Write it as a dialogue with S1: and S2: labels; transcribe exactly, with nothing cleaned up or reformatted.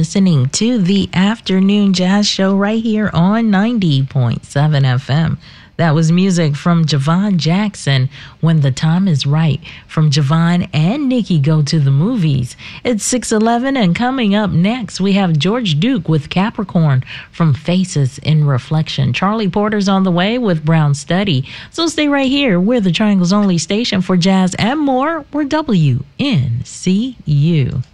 S1: listening to the Afternoon Jazz Show right here on ninety point seven F M. That was music from Javon Jackson, When the Time is Right, from Javon and Nikki Go to the Movies. It's six eleven, and coming up next, we have George Duke with Capricorn from Faces in Reflection. Charlie Porter's on the way with Brown Study. So stay right here. We're the Triangle's only station for jazz and more. We're W N C U.